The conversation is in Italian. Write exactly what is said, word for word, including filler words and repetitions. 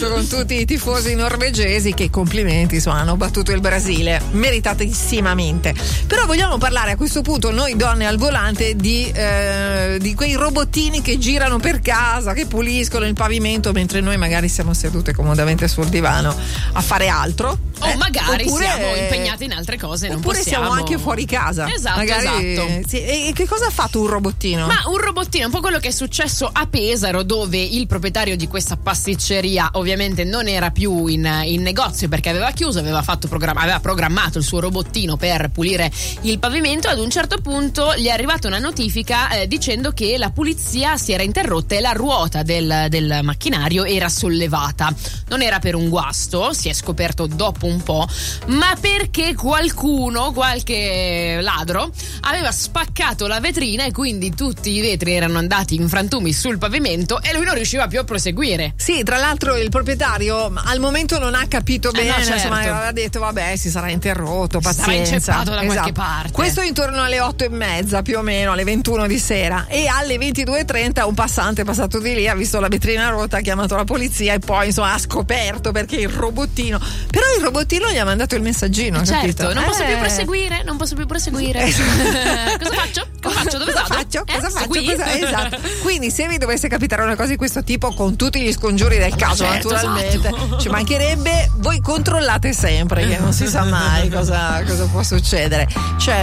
con tutti i tifosi norvegesi che, complimenti, insomma, hanno battuto il Brasile meritatissimamente. Però vogliamo parlare a questo punto, noi donne al volante, di, eh, di quei robottini che girano per casa, che puliscono il pavimento mentre noi magari siamo sedute comodamente sul divano a fare altro. O eh, magari oppure, siamo impegnate in altre cose, non oppure possiamo. siamo anche fuori casa. Esatto, magari, esatto. Sì. E che cosa ha fatto un robottino? Ma un robottino, un po' quello che è successo a Pesaro, dove il proprietario di questa pasticceria ovviamente non era più in, in negozio perché aveva chiuso, aveva, fatto programma, aveva programmato il suo robottino per pulire il pavimento. Ad un certo punto gli è arrivata una notifica eh, dicendo che la pulizia si era interrotta e la ruota del, del macchinario era sollevata. Non era per un guasto, si è scoperto dopo un po', ma perché qualcuno, qualche ladro, aveva spaccato la vetrina e quindi tutti i vetri erano andati in frantumi sul pavimento e lui non riusciva più a proseguire. Sì, tra l'altro il proprietario al momento non ha capito Eh bene, no, certo. insomma, aveva detto vabbè, si sarà interrotto, pazienza. Sarà inceppato da esatto. qualche parte. Questo intorno alle otto e mezza più o meno, alle ventuno di sera, e alle ventidue e trenta un passante è passato di lì, ha visto la vetrina rotta, ha chiamato la polizia e poi insomma ha scoperto perché il robottino, però il robottino gli ha mandato il messaggino, Certo, capito? non posso Eh. più proseguire, non posso più proseguire. Cosa faccio? Cosa faccio? Dove Cosa vado? faccio? Eh, Cosa sto faccio? qui? Cosa- esatto. Quindi se vi dovesse capitare una cosa di questo tipo, con tutti gli scongiuri del caso, certo, naturalmente, esatto. ci mancherebbe, voi controllate sempre che non si sa mai cosa, cosa può succedere. Cioè